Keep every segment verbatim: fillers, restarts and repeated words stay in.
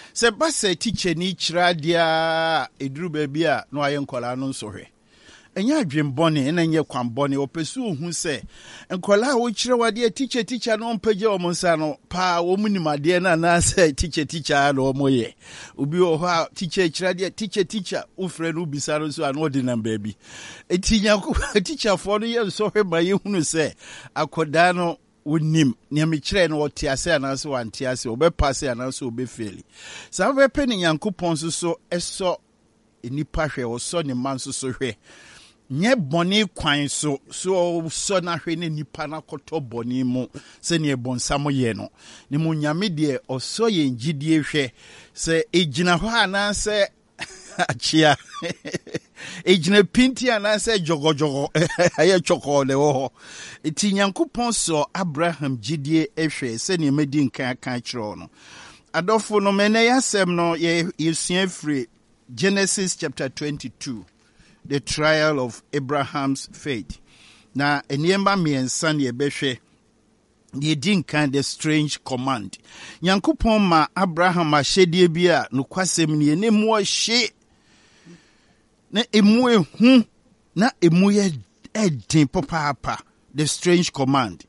Se ba se teacher ni kyira dia eduru ba bia no aye nkola no nso hwe. Enya adwembone na enye kwambone opesu ohu se nkola wo kyire wade teacher teacher no mpaje o monsa no pa wo munimade na na se teacher teacher no moye obi o ha teacher kyire de teacher teacher ufre no bisa no so an odi na baabi etinya ko teacher for no ye so hwe ba ye hunu se akoda no wonim ne me kyire no wote ase ananse wante ase obepase ananse obefeli sa bepe ne Yankopon so so eso enipa hwe wo so ne man so so hwe nye boni kwan so so so na hwe ne nipa na koto boni mu se ne bonsamo ye no ne mu nyame de oso ye ngidie hwe se ejina ho ananse achia ejina pinti ananse jogojogo aye choko le ho eti Nyankopon so Abraham gidie ehwe se ne medi nkan kan kiro no adofo no mene yasem no ye yesua free Genesis chapter twenty-two, the trial of Abraham's faith. Na eniemba miensa ne ebehwe the din kind the strange command. Nyankopon ma Abraham ahyedie bi a no kwasem ne ne mu ahye na emu ehu na emu ye edin papa the strange command.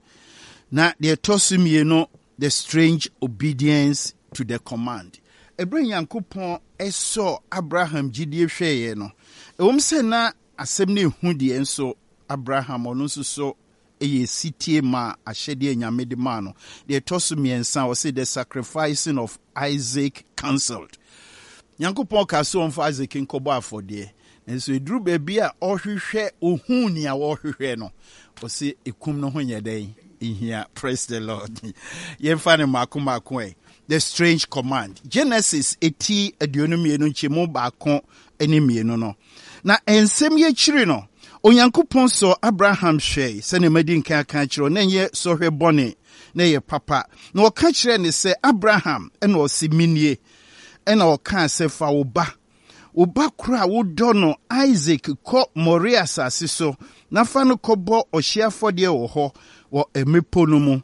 Na the tosumie no the strange obedience to the command. Ebra Nyankopon eso Abraham gidie hweye no ewom se na asem ne hu de enso Abraham ono so so eye sitie ma ahyede nyame de ma no de toso miensa o say the sacrificing of Isaac cancelled. Nyankopon ka so on for Isaac nkobo afode enso eduru ba bia ohwehwe ohun ni a ohwehwe no o say ekum no ho nyeden ihia. Praise the Lord. Yemfa ne makomako e the strange command. Genesis eighty aduonum enu nchemu baako ene mienu no. Na ensem ye chiri no. Onyankopon so Abraham hwe se ne madi nkan kan chiro na ye so hwe bone na ye papa. Na o ka chire ne se Abraham ena o si minie ena o ka se fa wo ba. Wo ba kura wo do no Isaac ko Moria asase so na fa no kobo ohia fode wo ho wo emepo no mu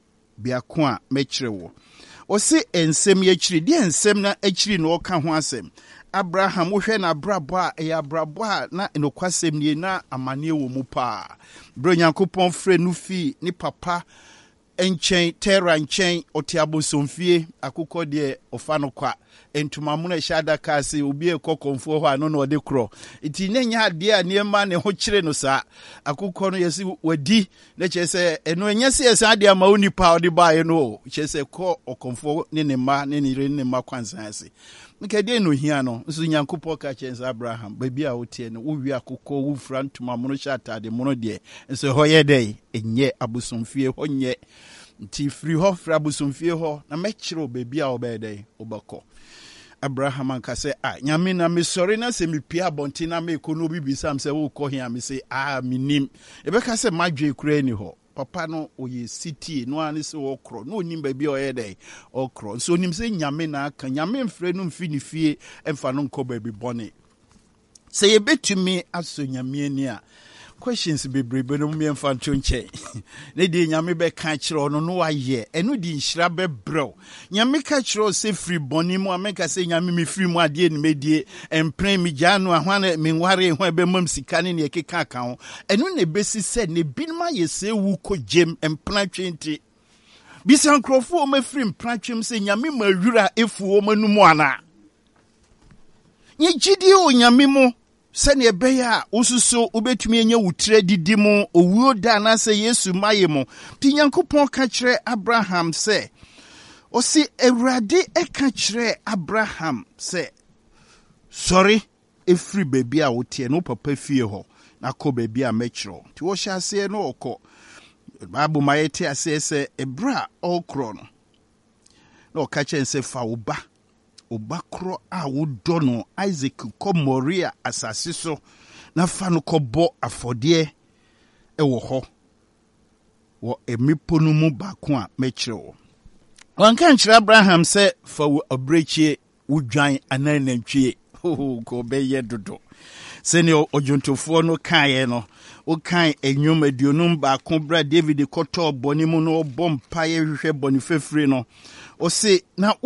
biako a mechire wo. O se ensem ye chiri di ensem na achiri no ka ho asem. Abraham wohwe na brabo a e abrabo a na enokwasem nie na amane wo mu pa. Bro Nyankopon frɛ no fi ni papa enchen Tera nchen otiabosomfie akukọ de ofa no kwa entuma mu na hyada ka se obi ekokonfo ho ano na ode kro iti nenya ade a niema ne ho kyere no sa akukọ no yesi wadi na kyese eno enya se yesa ade ama oni pa ode baaye no kyese ko okonfo ne ne ma ne ne re ne ma kwansan ase nkede no hia no nso Nyankopon ka kyese Abraham baby a wotie no wo wi akukọ wo fra ntuma mu no hyatade mu no de nso ho ye dai enye abosomfie ho nye nti free ho fra abosomfie ho na mekire baby a obede obako. Abraham anka say ah nyame na me sorry na se me pia bonti na me ko no bibisa am say wo ko hia me say ah minim e be ka say madwe kura ni ho papa no oye city no ani se wo kro no onim baby o ye dey o kro so onim say nyame na aka nyame mfre no mfi ni fie emfa no nko baby bone say ye betumi aso nyame ani a questions bebrebe no me mfa nto nche ne di nyame be ka kire no no aye eno di nhira be brew nyame ka kire se free boni mu ameka se nyame me free mu ade ni medie empren mi janu ahwana me nware ho be mam sika ne ne keka ka ho eno ne besi se ne binma ye se wu ko jem empran twenti bisan krofo o ma free empran twem se nyame ma wura efu o manu mu ana nye gidi o nyame mu sene beya ususo ubetumi enye wutre didi mu owuo da na se Yesu maye mu ti Nyankopon ka kire Abraham se o si Ewurade e ka kire Abraham se sorry efri baby a wotie no papa fie ho na ko baby a mekiro ti wo hya se no okọ Bible mayete ase se ebra okro no na o ka kire se fa wo ba obakro a wodo no Isaac ko Moria asase so na fa no kobo afode e wo ho wo emipo no mu baako a mekire wo wanka nkire Abraham se fa wo abrechie wudwan ananantwie ho ko beye dodo se ne ojuntofo no kae no o kan enyom aduonum baako bra David koto boni mu no bompa ye hwehwe boni fefre no o se na wo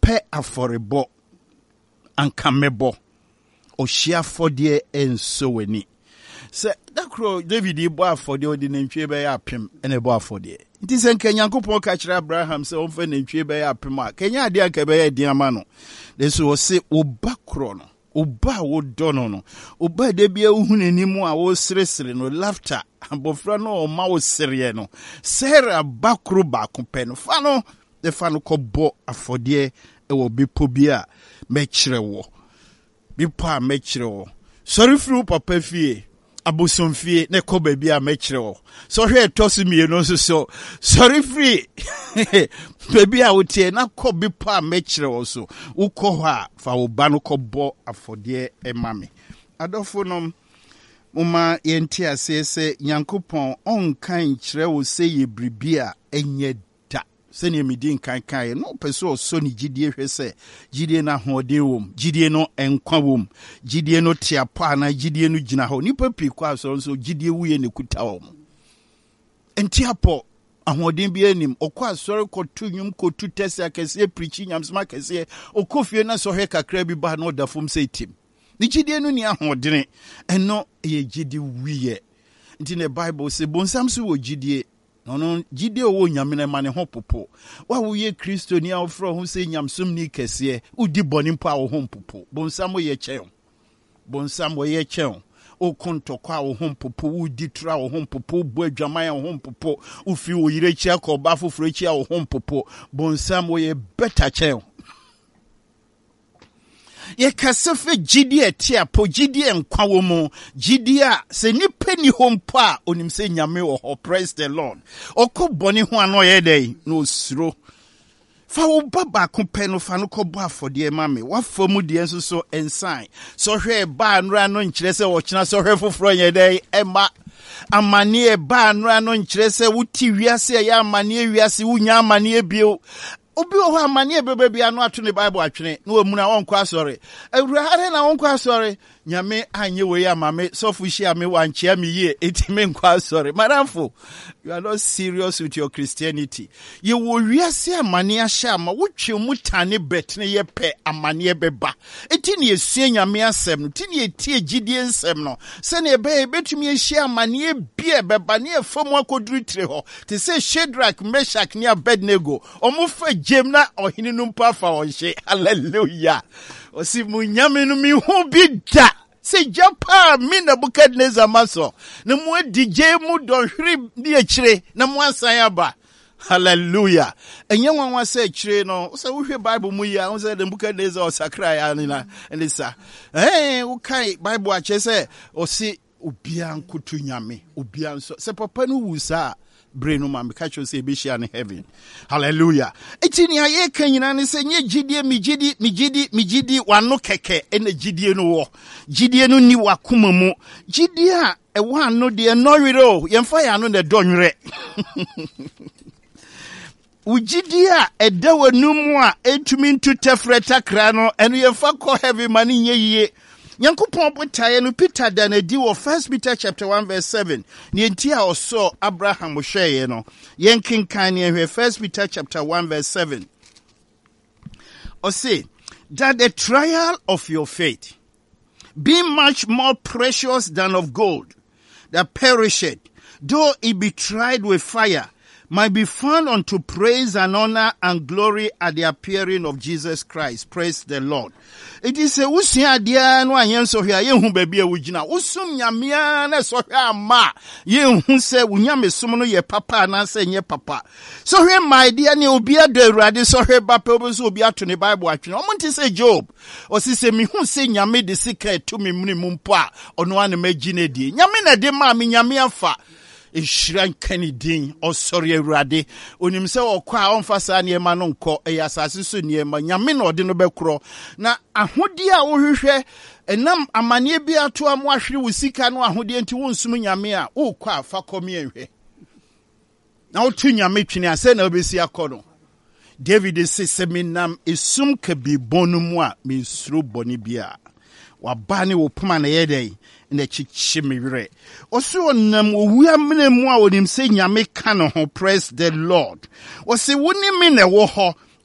pe aforebo anka mebo ohia fodie enso weni se dakro David ibo afodie odi nantwie be ya apem ene bo afodie nti se nka Nyankopɔn ka kire Abraham se onfa nantwie be ya apem a kenya ade anka be ya din ama no deso wo se oba kro no oba wo dono no oba de bia uhunanimu a wo seresere no laughter abofra no o ma wo sere no Sarah bakro ba ko pe no fa no de fa no kɔbɔ afodie e wo bipo bia mekire wo bipo a mekire wo sorry fru papa fie abosom fie ne kɔ ba bia mekire wo so hwe tosu mie no so so sorry free baby a wotie na kɔ bipo a mekire wo so ukɔ hɔ a fa wo ba no kɔbɔ afodie e mame adofo no muma yenti ase se Nyankopɔn onkan kire wo se ye bribia enye sene medin kan kan no peso so ni gidie hwe se gidie na hoden wom gidie no enkwa wom gidie no tiapa na gidie no gina ho nipa pikwa so so gidie wuye ne kuta wom entiapo ahoden bi anim okwa asore kotu nwum kotu tese akese preachi nyamsma akese okofie na so hwe kakra bi ba na odafom se tim ni gidie no ni ahoden eno ye gidie wuye nti ne Bible se bonsam so wo gidie no no gide owo nyame na ma ne ho popo wa wo ye Kristo ni afro ho se nyamsom ni kese udi boni mpa wo ho popo bonsam ye kyen bonsam ye kyen o kontokwa wo ho popo udi tra wo ho popo bo adwaman wo ho popo ufi wo yire chia ko ba foforo chia wo ho popo bonsam ye better kyen ye kasefe gidi etia po gidi enkwa wo mu gidi a se nipa ni hompo a onim se nyame wo ho praise the Lord okoboni ho ano ye dai no suro fa wo baba ko pe no fa no kobo afode ma me wa fa mu de enso so ensan so hwe ba nra no nkire se wo kina so hwe foforo ye dai ema amane ba nra no nkire se wuti wiase ya amane wiase wunya amane bio obi o ha amane bebe bia no ato ne Bible atwene na omuna wonko asore awurare na wonko asore nyame anye we ya mame sofushi ame wanchia me ye etime nko asore maramfo you are not serious with your Christianity ye wo wiase amane ahya ma wotwe mutane betne ye pe amane beba etini esue nyame asem no tini etie gidie nsem no se na ebe betumi ehia amane bia beba ne efamu akoduru tire ho te se Shadrach Meshach ne Abednego omufa jemna ohini numpa fa onhye hallelujah osi munyame no mi hu bi da se japa mi Nebukadnezar maso na mu adije mu dohwiri di akire na mu ansan aba hallelujah enye nwanwa se akire no se wo hwe Bible mu ya wo se Nebukadnezar osakra ya ni na elisa eh wo kai Bible a che se osi obia nkutu nyame obia nso se papa no wusa brain ma me catch you say be share in heaven hallelujah etini aye kanyina ne se nye gidie mi gidi mi gidi mi gidi wano keke ene gidie no wo gidie no ni wakoma mu gidie a e wa no de no wiro yemfa ya no de donwere ugidie a eda wanum a etumi ntu tefreta kra no eno yemfa ko heaven mani nye yiye Nyankopɔn botaye no Peter da na di wo First Peter chapter one verse seven. Ni enti a oso Abraham hweye no. Yen kinkan ne hwe First Peter chapter one verse seven. O say that the trial of your faith be much more precious than of gold that perisheth, though it be tried with fire, might be found unto praise and honor and glory at the appearing of Jesus Christ. Praise the Lord. It is a usia dia no anyen so hwe ye hu baby a wugina usum nyamea na so hwe ama ye hu se wunyame som no ye papa na se nye papa so hwe my dia ne obi ado awurade so hwe ba pe obi so obi ato ne Bible atwene o monte se Job o si se mi hu se nyame de sika to me muni mumpo a ono ane magine die nyame na de ma me nyame afa Ishran Kennedy or sorry Radi unim se okwa onfasa ne ma no nko e asase so ne ma nyame na ode no bekro na ahodi a wo hwehwe enam amane bi ato am ahwere wo sika no ahodi enti wo nsum nyame a wo kwa afa komi enhwe na wo tu nyame twene ase na obesi akono David se seminam esum ka bi bonumu a me suro boni bia wa bani wo puma na yedai na chichimire oso nam owua mene mu a onim se nyame ka no ho praise the Lord o se woni me na wo ho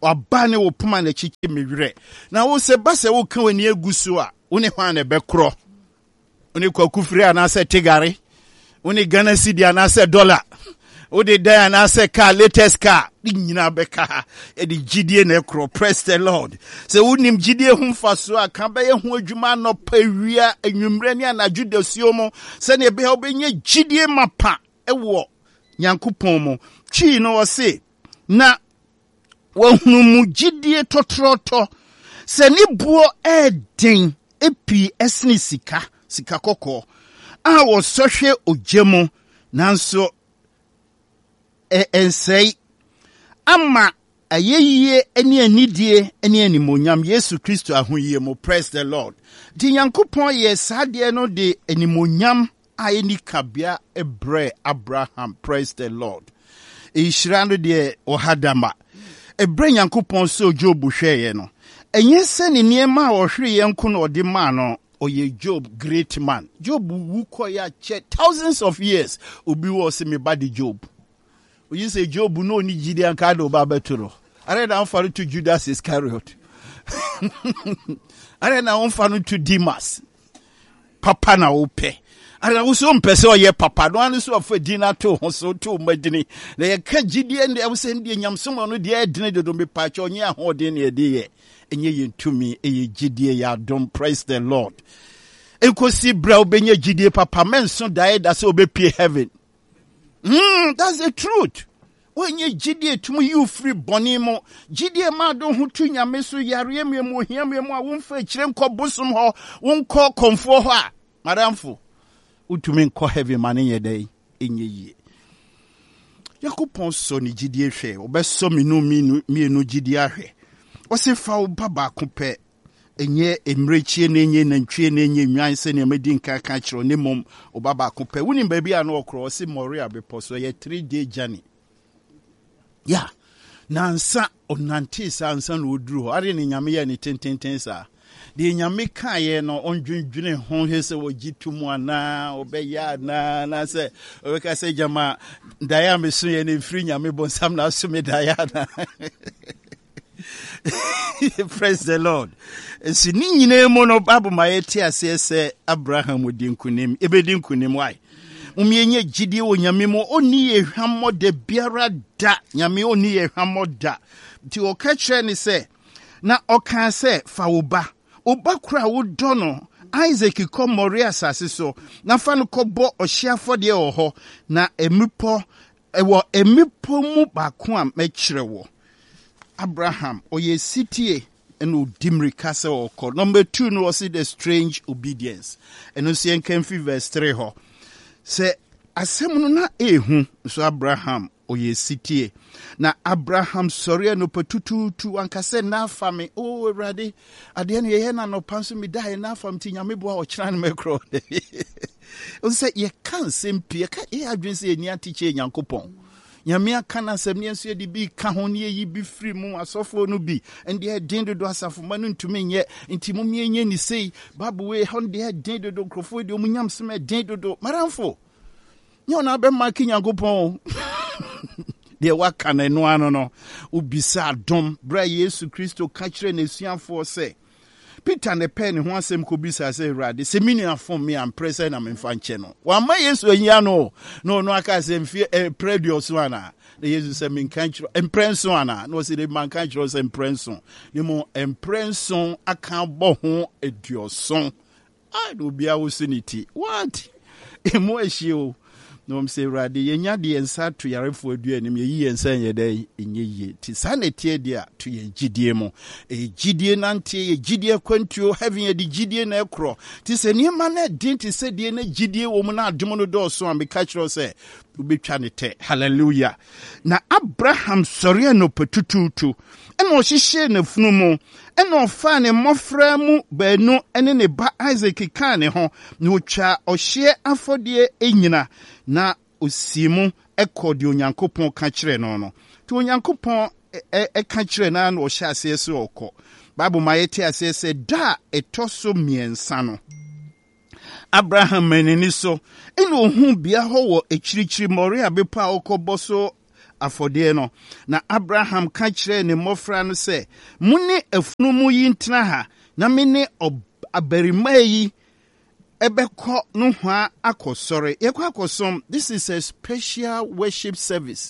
wabane wo poma na chichi mewre na wo se ba se wo kan wani agusu a wo ne hwan na bekro wo ne kwakufri ana se tigare wo ne Ghana cedi ana se dollar wo de dan ana se car latest car nyina beka e de gidie na ekro. Praise the Lord. Se wo nim gidie hu mfaso a kan be ye hu adwuma no pawia anwumre ne anadwo dasuo mo se ne be ha obenye gidie mapa ewo Nyankopɔn mo chi no wo se na wahunu mu gidie totroto se ni buo eden epi esne sika sika kokɔ a wo sohwe ogyemo nanso e ensei ama ayeye eni anidie eni animonyam Yesu Kristo ahoyie mo. Praise the Lord. Di Nyankopɔn ye sade no de animonyam ayeni kabia ebre Abraham. Praise the Lord. E shirano de ohadama ebre Nyankopɔn so Job hweye no enye se ne niema a ohwe yenko no de ma no oye Job great man. Job wu koya che thousands of years obi wo se me body Job. You say Job no ni Gideon kado babeturo. Are na onfaru to Judas Iscariot. Are na onfaru to Demas. Papa na ope. Are na so mpese oye papa no anu so of dinner to so to madini. Na ka Gideon de say ndi nyamsom no de edine de do me pacho onye ahode na ede ye. Enye yentumi eye Gideon ya don. Praise the Lord. Enkosi bra obenye Gideon papa men so die da so obepie heaven. Mm, that's the truth. When you jidie to you free bonimo, jidie ma don hutu nyame so yare me mo hia me mo a won fa kire nko bosom ho, won ko komfo ho a. Madamfo, utumi nko heavy man ye dai enye yie. Yakopon so ni jidie hwe, obeso minu minu mienu jidie ahwe. O se fa wo baba ko pe enye emrechie na enye nantwie na enye nwan se na medi nka ka kiro ne mom obaba ko pe woni ba bia na okro se Moria bepo so ye three day journey ya nansa onante sa ansa na oduru are ne nyame ye ne tententen sa de nyame ka ye no ondwendwene ho he se wogitumu ana obeya na na se obeka se jama daya mesu ye ne free nyame bonsam na so me daya na. Praise the Lord. Si ni nyine mo no Bible ma yeti ase se Abraham odi nkunim ebedi nkunim wai umienye gidie wo nyame mo oni ehwammo de biara da nyame oni ehwammo da ti o ka kire ni se na o kan se fa wo ba o ba kura wo do no Isaac ko Moria asase so na fa no kɔbɔ ohyiafode wɔ hɔ na emipo ewo emipo mu ba ko a mekire wo Abraham oye sitie eno dimri kase oko. Number two no was the strange obedience. Eno si enkenfi verse three ho. Se asem no na ehu so Abraham oye sitie. Na Abraham sorry no petutu tu ankase na fami. Oh Awurade ade na ye na no panso mi dai na fam ti nyame bo a o kira na mekro. O se ye kan sempi ka e adwen se eni atiche Nyankopɔn. Nyame aka na asɛm ne nso de bi ka ho ne yi bi firi mu asɔfo no bi ende den dodo asafo ma no ntumi nyɛ nti mu mienye ni sei babu we hon de den dodo krofo de mu nyam sem den dodo maramfo nyɛ na be ma ki Nyankopɔn de waka na no ano no obisa adom bra Yesu Kristo ka kire na suafo sɛ Peter ne pen ho asɛm ko bisa sɛ Awurade sɛ mini afom me am present na me fa nche no wa ma Yesu anyia no no no aka sɛ mfie eh, predio so ana na Yesu sɛ me nka kiro emprenso ana no sɛ de man ka kiro sɛ emprenso ne mo emprenso aka bɔ ho eduoson ai do bia wo siniti what emo ehie no m say Awurade yenya de ensa to yarefo aduanim ye yi ensa ye dai enye yi ti sanete dia to ye gidie mo e gidie nante ye gidie kwantuo having ye di gidie na ekro ti se niema na din ti se die na gidie wo mu na adom no do so am be catch say ubetwa ne te. Hallelujah. Na Abraham sori no petututu eno hihye na funu mu eno fa ne mofra mu baanu ene ne ba Isaac kan ne ho na otwa ohye afodie enyina na osimu ekodi Onyankopɔn ka kire no no to Onyankopɔn e ka kire na na ohye asese okɔ Bible ma yeti asese da etoso miensa no Abraham menini so eno hu bia ho wo ekirikyiri Moria bepa okɔbɔ so afɔdeɛ no na Abraham ka kyerɛ ne mmɔfra no sɛ mo ne afunumu yi ntena ha na me ne abarima yi ebeko no hwa akɔsɔre yɛkɔ akɔsɔm. This is a special worship service.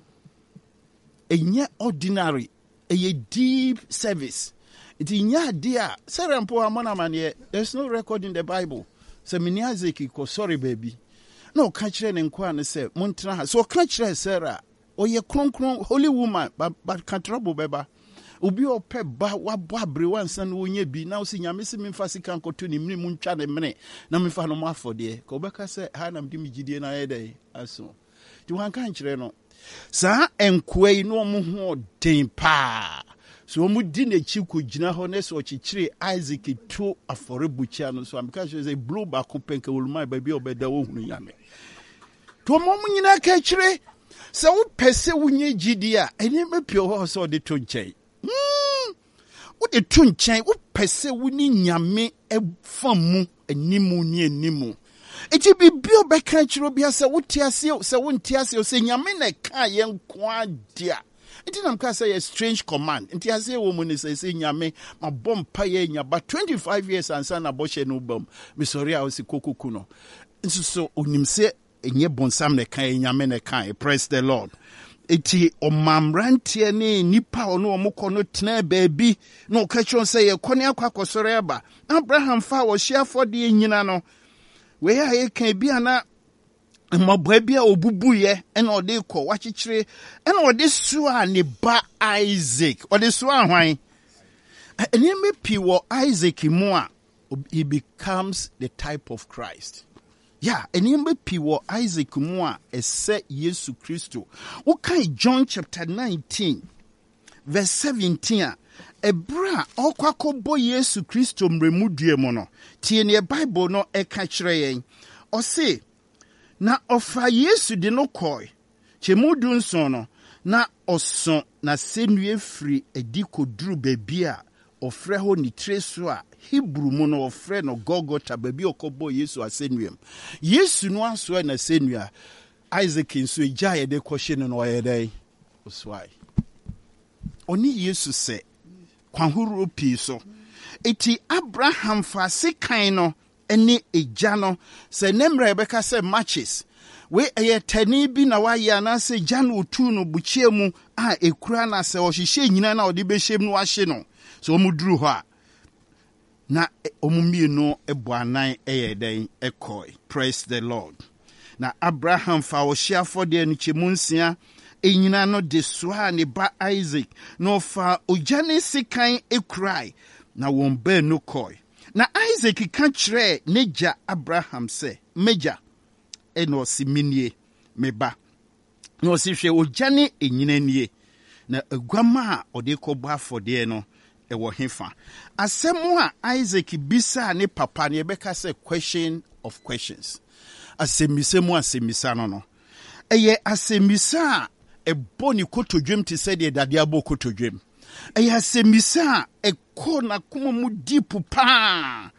Enye ordinary, a deep service. It is nya dia. Sarah mpo amona mane. There's no record in the Bible. Se mini Isaac ko sorry baby. No ka kire ne nkwa ne se montena ha. So ka kire Sarah. Oye kronkron holy woman but but ka trouble beba. Obi ope ba wabo abre wansa no onye bi na osi nyame se memfa sika nkoto ni mni muntwa ne mene na memfa no afode. Ko beka se ha na mdi migidie na yedai aso. Ti wan ka kire no. Sa enkwei no mo ho den pa. So mu di na chi ko gina ho na so chichire Isaac to aforebucha no so am ka say blow back penka woluma ba bi obeda wo hunu nyame. To mo mu nyina ka chire se wo pese wunye gidi a eni mepio ho so de to nchen. Hmm. Wo de to nchen wo pese wuni nyame efamu animu ni animu. Eti bibio beka chiro bia se wotiase se wontiase se nyame na ka ye nko adia. Eti nam ka say a strange command. Enti ase wo mu ni se se nyame mabompa ye nya ba twenty-five years ansa na boshe no bam. Me sorry a osi kokuku no. Nso so onim se enye bonsam na ka ye nyame na ka. Praise the Lord. Eti omamrantie ne nipa ono omukọ no tena baabi no ka chon say ye kone akwakosore aba. Abraham fa wo hia fode nyina no. We ya ye kan bi ana mabwa bi a obubuye ena ode kọ wachichire ena ode sua ne ba Isaac ode sua hwan eni me pi wo Isaac mu a he becomes the type of Christ. Yeah, eni me pi wo Isaac mu a ese Yesu Kristo. Wo kan John chapter nineteen verse seventeen a ebra okwakobo Yesu Kristo mremudue mo no tie ne Bible no eka kire yen o se na ofa Yesu de no koi chemudu nson no na oso na senue firi edi koduru baby a ofre ho ni treso a Hebrew mu no ofre no Golgotha baby okobo Yesu asenuem Yesu no aso na senua Isaac nso eja ye de kohye no no ye dai oswai oni Yesu se kwanhuru pi so eti Abraham fa sekan no ene eja no se nemra ebeka se matches we eye tani bi na wa ya na se jan otu no buchie mu a ekura na se ohihye nyina na odi behyem no ahye no so omuduru ho a na omumie no ebo anan eye den ekoi. Praise the Lord. Na Abraham fa wo hia fode no chemunsia enyina no de soa ne ba Isaac no fa ojane sekan ekrai na won ba no koi. Na Isaac ka kire neja Abraham se meja eno si minie meba no si hwe ojane enyina nie na aguama a ode kɔbɔ afɔde no ewo hefa asɛm a Isaac bisa ne papa ne bɛka sɛ question of questions asɛmisɛmu asɛmisa no no ɛyɛ asɛmisa ebo ni kotodwem te sɛ de dade abo kotodwem ɛyɛ asɛmisa ɛkɔ na kuma mu deep pa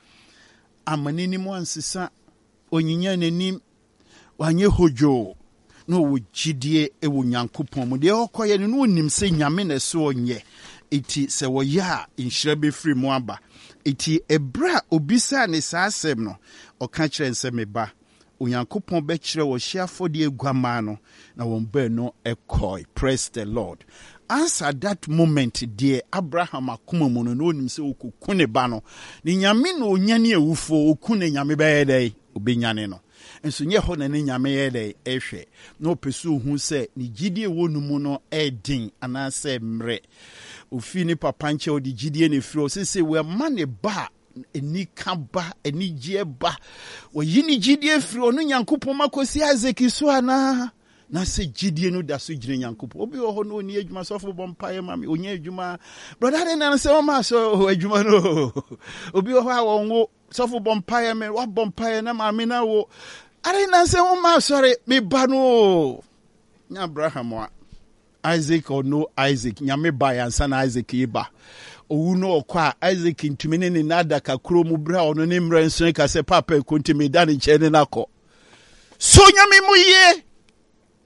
amanini mu ansesa onyinya nanim wanye hojo no wo gidie ewo nyankopɔn mu de okoye no no nim sɛ nyame na so onye eti sɛ wo ya inhyira be free mu aba eti ebra obisa ne saa asɛm no ɔka kyerɛ nsɛ me ba onyankopɔn be kyerɛ wo hyiafo de aguama no na won ba no ekoi. Praise the Lord. As at that moment dear Abraham akoma mu no no nim sɛ okuku ne ba no ne nyame no onyane awufo oku ne nyame ba yɛdai obenyane no enso nye ho na ne nyame yɛdai ehwe na opesu hu sɛ ne gidie wonu mu no edin anase mre ofi ni papa nche odi gidie ne firi o sese we ma ne ba eni ka ba eni gie ba wo yini gidie firi onu nyankopɔn makosi Isaac so ana na se gidie no da so gire nyankopɔn obi wo ho no oni adwuma sofo bompae mami onye adwuma brother de na se o ma so adwuma no obi wo ho a wonwo sofo bompae me wa bompae na mami na wo are na se o ma sorry me ba no nya Abraham wa Isaac or no Isaac nyame ba yansa na Isaac yiba owu no okwa Isaac ntumi ne ne nada kakro mu bra ono ne mra nso ka se papa kontimi da ne chene nakọ so nyame mu ye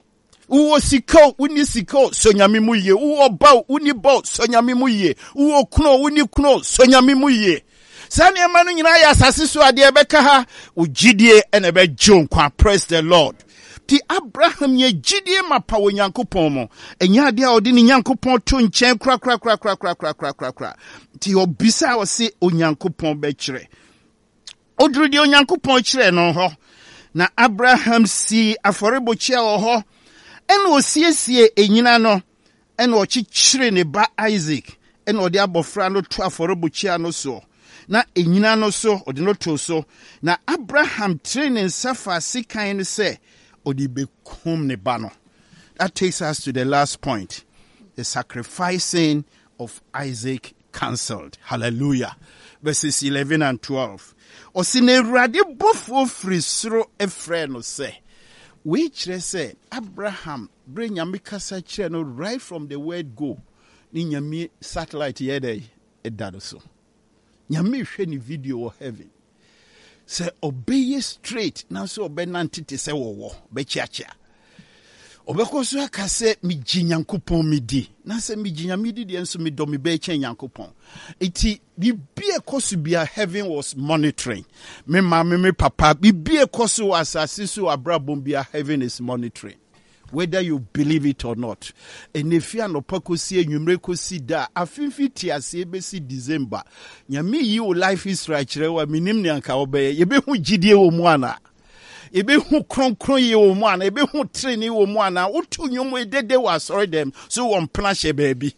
Uwo siko, uni siko, sonyami muye. Uwo bao, uni bao, sonyami muye. Uwo kuno, uni kuno, sonyami muye. Sani emanu nyina ya asase so ade ebeka ha, ugidie ene be jon kwa. Praise the Lord. Ti Abraham ye gidie mapa wo Nyankopon mo. Enya ade a odi ni Nyankopon to nchen kra kra kra kra kra kra kra kra kra. Ti obisa wo se Onyankopon be kire. Odru di Onyankopon kire no ho. Na Abraham si aforebochia wo ho. Eno osiesie enyina no. Eno ochichire ne ba Isaac. Eno odi abofra no to aforebochia no so. Na enyina no so odi no to so. Na Abraham training safa sikan se odi bekum ne ba no. That takes us to the last point. The sacrificing of Isaac cancelled. Hallelujah. Verses eleven and twelve. Osine rade bofo frisro efre no say. Which say Abraham bring nyame kasa kire no right from the word go. Ni nyame satellite ye dey edado so. Nyame hwe ni video of heaven. Say obey straight now so obey nantite say wo wo be chiachia. Obekoso aka se mi Nyankopon mi di. Na se mi Nyame di de enso mi do mi be chen Nyankopon. Iti bibie koso bia heaven was monitoring. Me ma me me papa bibie koso asase so abrabom bia heaven is monitoring. Whether you believe it or not. And if you are no pakosi enwumre kosi da afinfi ti ase besi December. Nyame yi o life is right rewa minim ne anka obeye. Ye be hu gidie wo mu ana. Ebe hu kronkron ye wo mu ana, ebe hu training wo mu ana, utu nyom edede wa sorry them so won planche baby.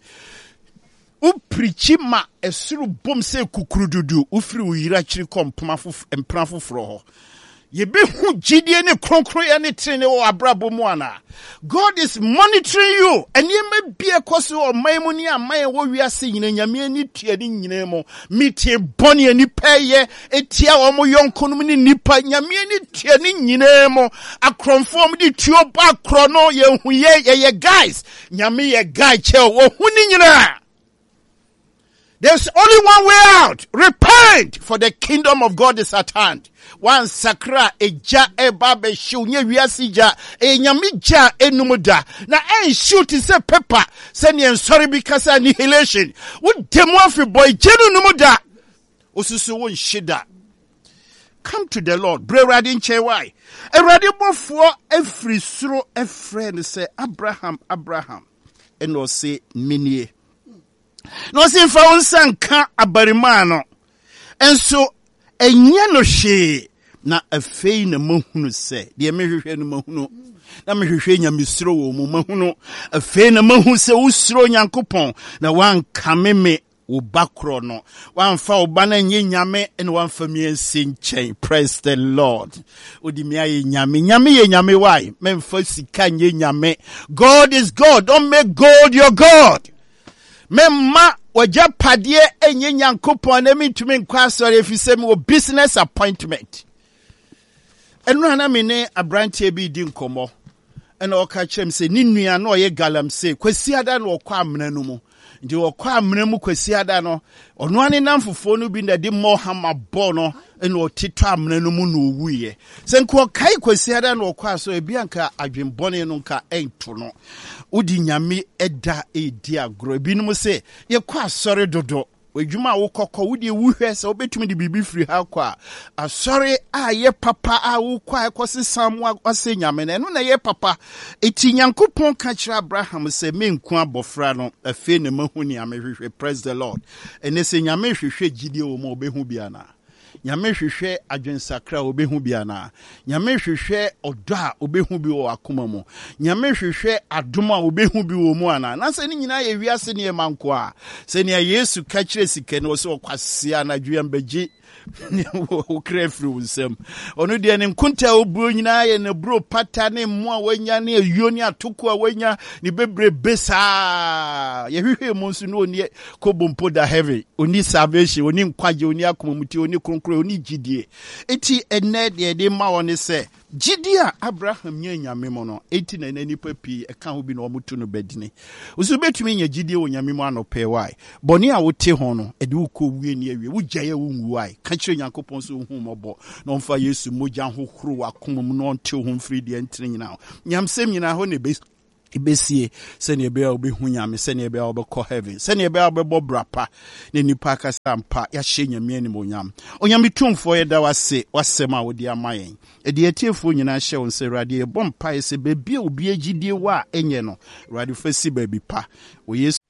U preachi ma esuru bom se kukurududu, ufiri uyira chiri kompama fu empran fufro ho. Yebe hu gidie ne kronkron ye ne training wo abrabo mu ana. God is monitoring you. And ye may be a cost of my money and my warrior singing in Yami ni tiadi nyinemo. Miti boni ni paye, etia omo yon konumini nipa, Yami ni tiadi nyinemo. A conform di tio back chrono ye huye ye ye guys. Yami ye guy chel wo huninina. There's only one way out. Repent, for the kingdom of God is at hand. One sakra eja eba be shunye wiasija e nyamija enumuda na en shoot is a pepper send you sorry because annihilation would demofi boy jenu numuda osusu won shida. Come to the Lord. Bre radin che why e radin for every suro a friend say Abraham Abraham and no say minie no say fa unsanka abarimano and so enye no hwe na afei na mahunu se de mehwehwe no mahunu na mehwehwe nyamesuro wo mu mahunu afei na mahu se usuro Nyankopon na wan kameme wo bakro no wan fa oba na nye nyame ene wan fa mi ensen. Praise the Lord. Odi mi aye nyame nyame ye nyame why memfa sika nye nyame. God is God. Don't make God your God. Memma waja padie enye Nyankopon na mi tumi nkwa sori efise mi wo business appointment. Enu ana me ne abrantie bi di nkomo. Ena o ka kyerem se ni nua na oye galamse kwasi ada na okwa amena no mu. Ndi okwa amena mu kwasi ada no ono ane namfofo no bi na de mo hama bo no ena otito amena no mu na owuye. Se nko kai kwasi ada na okwa so ebi anka adwenbone no nka ento no. Udi nyame eda edi agro ebi no se ye kwa asore dodo. Wejuma wo kokko wudi wuhwe se obetumi de bibi free ha kwa asori a ye papa a wo kwa ekosi samwa ase nyame na no na ye papa eti Nyankopon ka kira Abraham se menku abofra no afi ne mahuni amehwehwe. Praise the Lord. Ene se nyame hwehwe gidie wo mo obehu bia na nyame hwehwe adwensakra obehu bia na nyame hwehwe odo a obehu bi wo akoma mu nyame hwehwe adom a obehu bi wo mu ana na se ni nyina ye wiase ne manko a se ne Yesu ka kire sike ne wo se okwasia na dwuam bagye wo krefri wusem onu de ne nkunta obuo nyina ye ne bro pata ne mo a wanya ne ayuo ne atoko a wanya ne bebre besa ye hwehwe mo nsu no oni kobompo da heavy oni salvation oni nkwaje oni akomamuti oni kronkro oni gidie eti ene de de ma woni se Gidia Abraham nye nyame mo no eti na nani papi e ka ho bi na omutu no badine usu betumi nya gidie wo nyame mo anope why boni a wote ho no e de uko wie ni awie wo gyaye wo ngu why ka kire Nyankopon so hu mobo na omfa Yesu mogya ho horo akoma mu no onte ho mfiri de entire nyina nyamsem nyina ho ne be Ibesie send ye bear be hunyam, send ye bear be heaven, send ye bear be brapa, ne nipa kasampa, ya shenya mieni monyam. Onyami tum for ye da was say, was sema with dear mayen. A dear tearful in a show and say, Radia bomb pie, say, baby, be a G D wa, enyeno, Radi Fesi baby pa. We yes